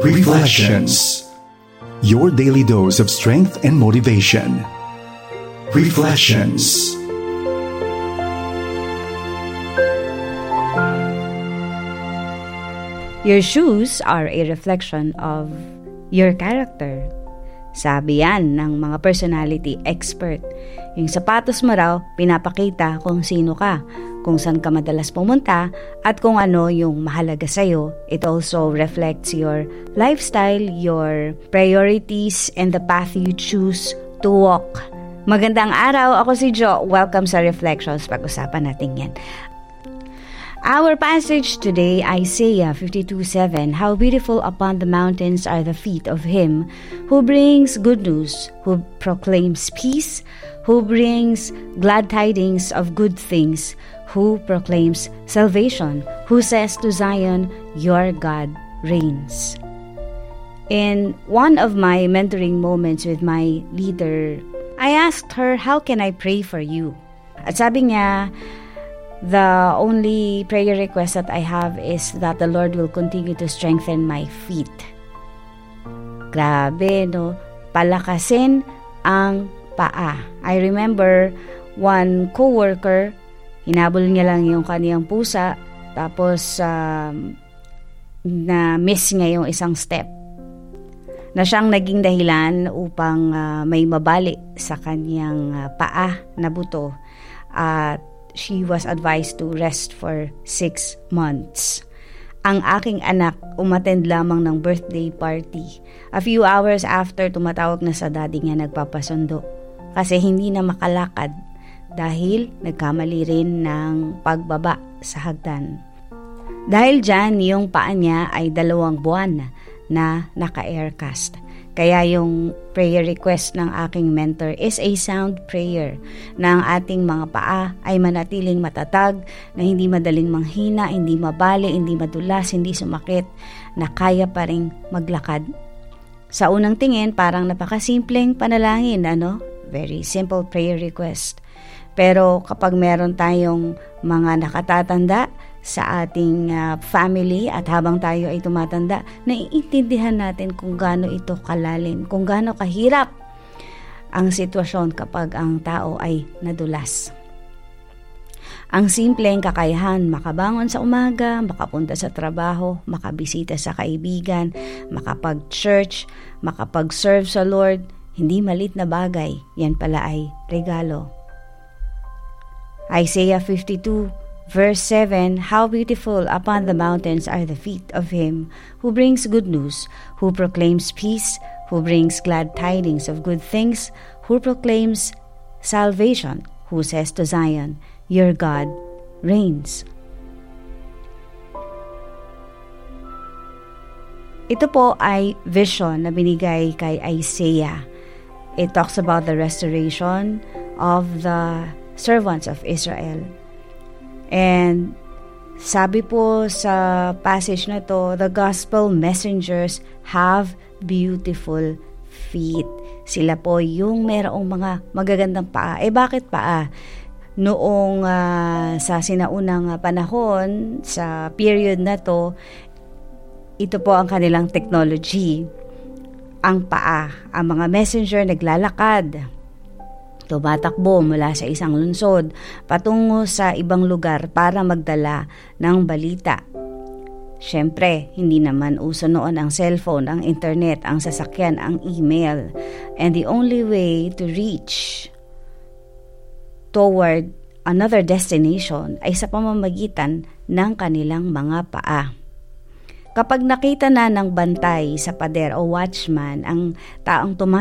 Reflections. Your daily dose of strength and motivation. Reflections. Your shoes are a reflection of your character. Sabi yan ng mga personality expert. Yung sapatos mo raw, pinapakita kung sino ka, kung saan ka madalas pumunta, at kung ano yung mahalaga sa'yo. It also reflects your lifestyle, your priorities, and the path you choose to walk. Magandang araw, ako si Jo. Welcome sa Reflections. Pag-usapan natin yan. Our passage today, Isaiah 52:7, How beautiful upon the mountains are the feet of him who brings good news, who proclaims peace, who brings glad tidings of good things, who proclaims salvation, who says to Zion, your God reigns. In one of my mentoring moments with my leader, I asked her, how can I pray for you? At sabi niya, the only prayer request that I have is that the Lord will continue to strengthen my feet. Grabe, no? Palakasin ang paa. I remember one coworker, hinabol niya lang yung kaniyang pusa, tapos na-miss niya yung isang step. Na siyang naging dahilan upang may mabali sa kaniyang paa na buto. At she was advised to rest for 6 months. Ang aking anak umattend lamang ng birthday party. A few hours after, tumatawag na sa daddy niya nagpapasundo. Kasi hindi na makalakad dahil nagkamali rin ng pagbaba sa hagdan. Dahil dyan, yung paa niya ay 2 buwan na naka-aircast. Kaya yung prayer request ng aking mentor is a sound prayer na ang ating mga paa ay manatiling matatag, na hindi madaling manghina, hindi mabali, hindi madulas, hindi sumakit, na kaya pa ring maglakad. Sa unang tingin, parang napakasimpleng panalangin, ano? Very simple prayer request. Pero kapag meron tayong mga nakatatanda sa ating family at habang tayo ay tumatanda, naiintindihan natin kung gaano ito kalalim, kung gaano kahirap ang sitwasyon kapag ang tao ay nadulas. Ang simpleng kakayahan, makabangon sa umaga, makapunta sa trabaho, makabisita sa kaibigan, makapag-church, makapag-serve sa Lord, hindi malit na bagay, yan pala ay regalo. Isaiah 52 Verse 7, How beautiful upon the mountains are the feet of him who brings good news, who proclaims peace, who brings glad tidings of good things, who proclaims salvation, who says to Zion, your God reigns. Ito po ay vision na binigay kay Isaiah. It talks about the restoration of the servants of Israel. And sabi po sa passage na to, the gospel messengers have beautiful feet. Sila po yung merong mga magagandang paa. Bakit paa? Noong sa sinaunang panahon, sa period na to, ito po ang kanilang technology. Ang paa. Ang mga messenger naglalakad. Tumatakbo mula sa isang lungsod patungo sa ibang lugar para magdala ng balita. Siyempre, hindi naman uso noon ang cellphone, ang internet, ang sasakyan, ang email. And the only way to reach toward another destination ay sa pamamagitan ng kanilang mga paa. Kapag nakita na ng bantay sa pader o watchman ang taong